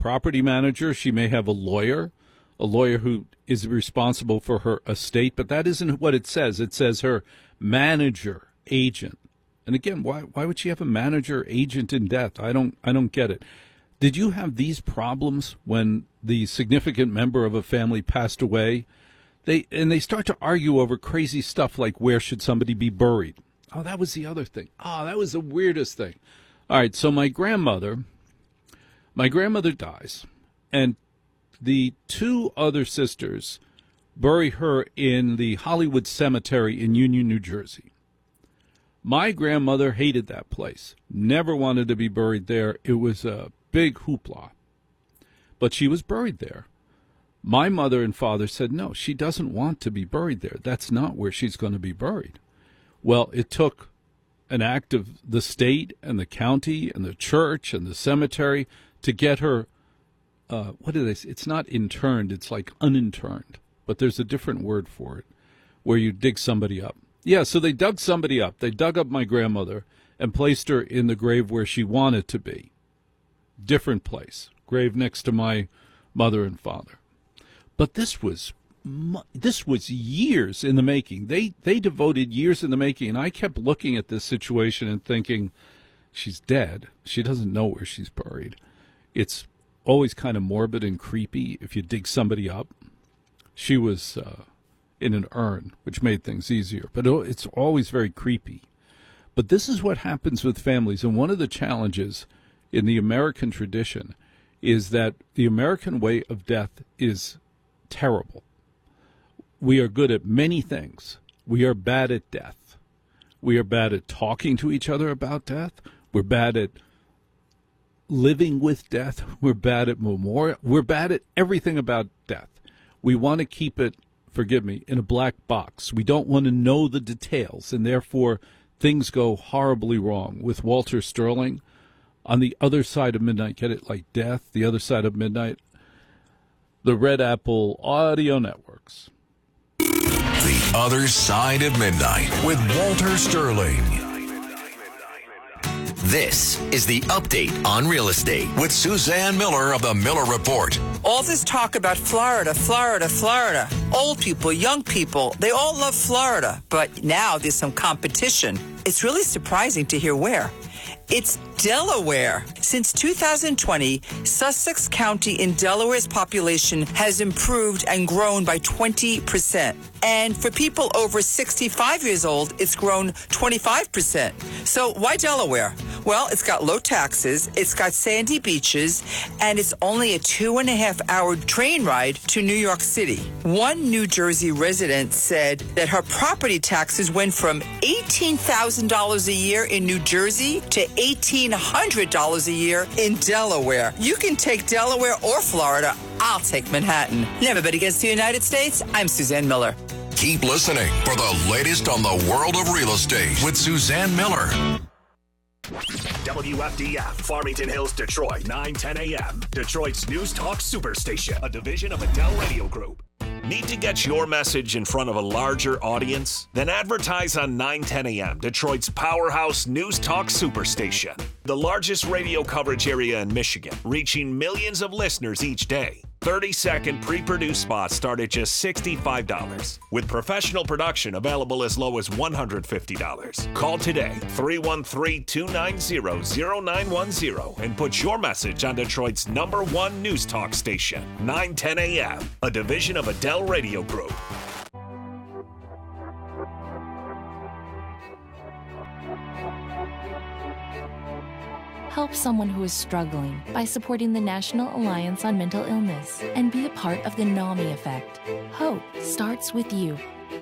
property manager. She may have a lawyer who is responsible for her estate, but that isn't what it says. It says her manager, agent. And again, why would she have a manager, agent in death? I don't get it. Did you have these problems when the significant member of a family passed away? They start to argue over crazy stuff like where should somebody be buried. Oh, that was the other thing. Oh, that was the weirdest thing. All right, so my grandmother dies, and the two other sisters bury her in the Hollywood Cemetery in Union, New Jersey. My grandmother hated that place, never wanted to be buried there. It was a big hoopla, but she was buried there. My mother and father said, no, she doesn't want to be buried there. That's not where she's going to be buried. Well, it took an act of the state and the county and the church and the cemetery to get her, what do they say? It's not interned, it's like uninterned, but there's a different word for it, where you dig somebody up. Yeah, so they dug somebody up. They dug up my grandmother and placed her in the grave where she wanted to be. Different place, grave next to my mother and father. But this was years in the making. They devoted years in the making, and I kept looking at this situation and thinking, she's dead. She doesn't know where she's buried. It's always kind of morbid and creepy if you dig somebody up. She was in an urn, which made things easier, but it's always very creepy. But this is what happens with families, and one of the challenges in the American tradition is that the American way of death is terrible. We are good at many things. We are bad at death. We are bad at talking to each other about death. We're bad at living with death. We're bad at memorial. We're bad at everything about death. We want to keep it, forgive me, in a black box. We don't want to know the details, and therefore things go horribly wrong. With Walter Sterling, On the Other Side of Midnight, get it, like death, The Other Side of Midnight, the Red Apple Audio Networks. The Other Side of Midnight with Walter Sterling. This is the Update on Real Estate with Suzanne Miller of the Miller Report. All this talk about Florida, Florida, Florida. Old people, young people, they all love Florida. But now there's some competition. It's really surprising to hear where. It's Delaware. Since 2020, Sussex County in Delaware's population has improved and grown by 20%. And for people over 65 years old, it's grown 25%. So why Delaware? Well, it's got low taxes, it's got sandy beaches, and it's only a 2.5-hour train ride to New York City. One New Jersey resident said that her property taxes went from $18,000 a year in New Jersey to $1,800 a year in Delaware. You can take Delaware or Florida. I'll take Manhattan. Never against the United States. I'm Suzanne Miller. Keep listening for the latest on the world of real estate with Suzanne Miller. WFDF, Farmington Hills, Detroit, 9:10 a.m. Detroit's News Talk Superstation, a division of Adele Radio Group. Need to get your message in front of a larger audience? Then advertise on 9:10 a.m., Detroit's powerhouse News Talk Superstation. The largest radio coverage area in Michigan, reaching millions of listeners each day. 30-second pre-produced spots start at just $65, with professional production available as low as $150. Call today, 313-290-0910, and put your message on Detroit's #1 news talk station, 9:10 a.m., a division of Adele Radio Group. Help someone who is struggling by supporting the National Alliance on Mental Illness and be a part of the NAMI effect. Hope starts with you.